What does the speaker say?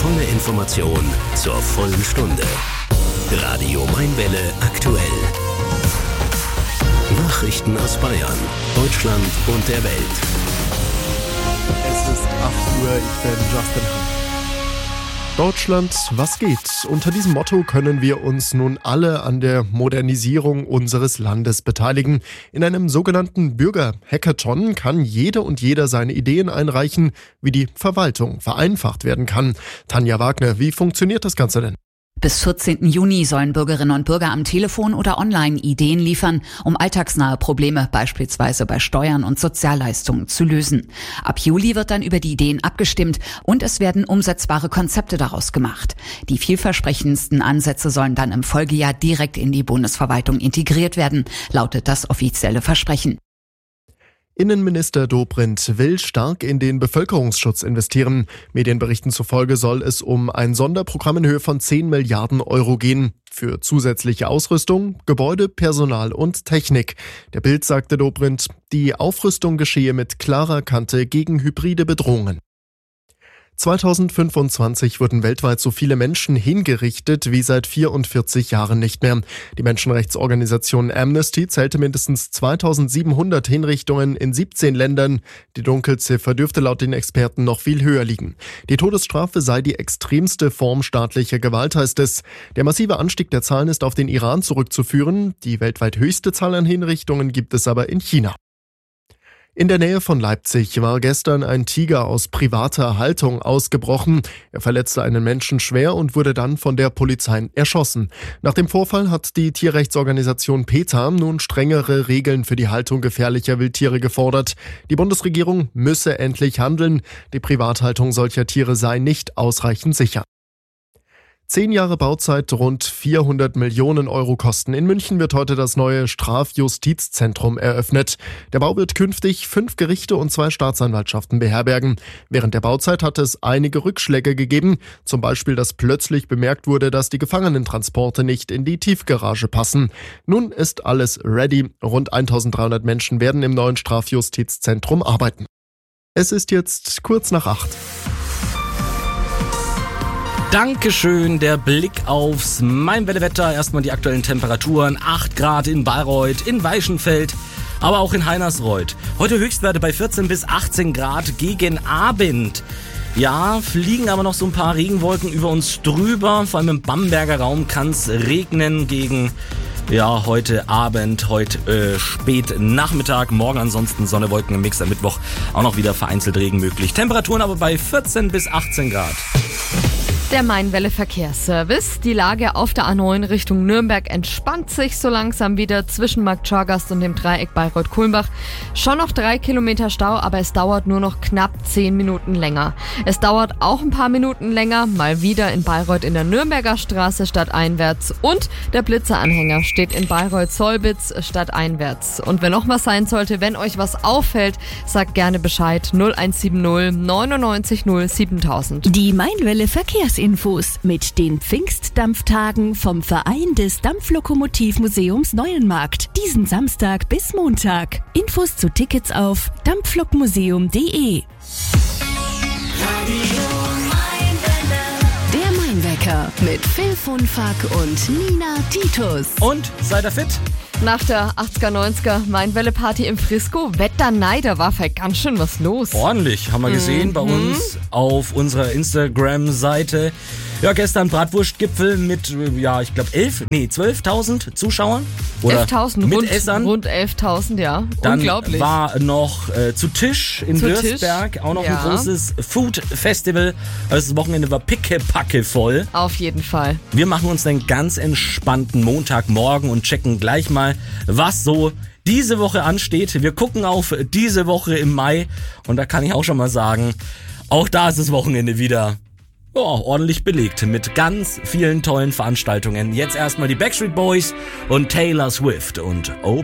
volle Information zur vollen Stunde. Radio Mainwelle aktuell. Nachrichten aus Bayern, Deutschland und der Welt. Es ist 8 Uhr, ich bin Justin Hahn. Deutschland, was geht? Unter diesem Motto können wir uns nun alle an der Modernisierung unseres Landes beteiligen. In einem sogenannten Bürger-Hackathon kann jede und jeder seine Ideen einreichen, wie die Verwaltung vereinfacht werden kann. Tanja Wagner, wie funktioniert das Ganze denn? Bis 14. Juni sollen Bürgerinnen und Bürger am Telefon oder online Ideen liefern, um alltagsnahe Probleme, beispielsweise bei Steuern und Sozialleistungen, zu lösen. Ab Juli wird dann über die Ideen abgestimmt und es werden umsetzbare Konzepte daraus gemacht. Die vielversprechendsten Ansätze sollen dann im Folgejahr direkt in die Bundesverwaltung integriert werden, lautet das offizielle Versprechen. Innenminister Dobrindt will stark in den Bevölkerungsschutz investieren. Medienberichten zufolge soll es um ein Sonderprogramm in Höhe von 10 Milliarden Euro gehen. Für zusätzliche Ausrüstung, Gebäude, Personal und Technik. Der Bild sagte Dobrindt, die Aufrüstung geschehe mit klarer Kante gegen hybride Bedrohungen. 2025 wurden weltweit so viele Menschen hingerichtet wie seit 44 Jahren nicht mehr. Die Menschenrechtsorganisation Amnesty zählte mindestens 2700 Hinrichtungen in 17 Ländern. Die Dunkelziffer dürfte laut den Experten noch viel höher liegen. Die Todesstrafe sei die extremste Form staatlicher Gewalt, heißt es. Der massive Anstieg der Zahlen ist auf den Iran zurückzuführen. Die weltweit höchste Zahl an Hinrichtungen gibt es aber in China. In der Nähe von Leipzig war gestern ein Tiger aus privater Haltung ausgebrochen. Er verletzte einen Menschen schwer und wurde dann von der Polizei erschossen. Nach dem Vorfall hat die Tierrechtsorganisation PETA nun strengere Regeln für die Haltung gefährlicher Wildtiere gefordert. Die Bundesregierung müsse endlich handeln. Die Privathaltung solcher Tiere sei nicht ausreichend sicher. 10 Jahre Bauzeit, rund 400 Millionen Euro Kosten. In München wird heute das neue Strafjustizzentrum eröffnet. Der Bau wird künftig 5 Gerichte und 2 Staatsanwaltschaften beherbergen. Während der Bauzeit hat es einige Rückschläge gegeben. Zum Beispiel, dass plötzlich bemerkt wurde, dass die Gefangenentransporte nicht in die Tiefgarage passen. Nun ist alles ready. Rund 1300 Menschen werden im neuen Strafjustizzentrum arbeiten. Es ist jetzt kurz nach 8. Dankeschön, der Blick aufs Mainwelle-Wetter. Erstmal die aktuellen Temperaturen. 8 Grad in Bayreuth, in Weichenfeld, aber auch in Heinersreuth. Heute Höchstwerte bei 14 bis 18 Grad gegen Abend. Ja, fliegen aber noch so ein paar Regenwolken über uns drüber. Vor allem im Bamberger Raum kann es regnen gegen heute Abend, heute spät Nachmittag. Morgen ansonsten Sonne, Wolken im Mix. Am Mittwoch auch noch wieder vereinzelt Regen möglich. Temperaturen aber bei 14 bis 18 Grad. Der Mainwelle Verkehrsservice. Die Lage auf der A9 Richtung Nürnberg entspannt sich so langsam wieder zwischen Markt Schorgast und dem Dreieck Bayreuth-Kulmbach. Schon noch 3 Kilometer Stau, aber es dauert nur noch knapp 10 Minuten länger. Es dauert auch ein paar Minuten länger, mal wieder in Bayreuth in der Nürnberger Straße stadteinwärts und der Blitzeranhänger steht in Bayreuth-Solbitz stadteinwärts. Und wenn noch was sein sollte, wenn euch was auffällt, sagt gerne Bescheid 0170 99 0 7000. Die Mainwelle Verkehrsinfos mit den Pfingstdampftagen vom Verein des Dampflokomotivmuseums Neuenmarkt. Diesen Samstag bis Montag. Infos zu Tickets auf dampflokmuseum.de. Der Mainwecker mit Phil Funfack und Nina Titus. Und, seid ihr fit? Nach der 80er, 90er Mainwelle-Party im Frisco, Wetterneider war halt ganz schön was los. Ordentlich, haben wir gesehen bei uns auf unserer Instagram-Seite. Ja, gestern Bratwurstgipfel mit, ich glaube 12.000 Zuschauern. 11.000, mit Essern. Rund 11.000, ja. Dann unglaublich. War noch zu Tisch in Würzberg auch noch ein großes Food-Festival. Also das Wochenende war pickepacke voll. Auf jeden Fall. Wir machen uns einen ganz entspannten Montagmorgen und checken gleich mal, was so diese Woche ansteht. Wir gucken auf diese Woche im Mai und da kann ich auch schon mal sagen, auch da ist das Wochenende wieder ordentlich belegt mit ganz vielen tollen Veranstaltungen. Jetzt erstmal die Backstreet Boys und Taylor Swift und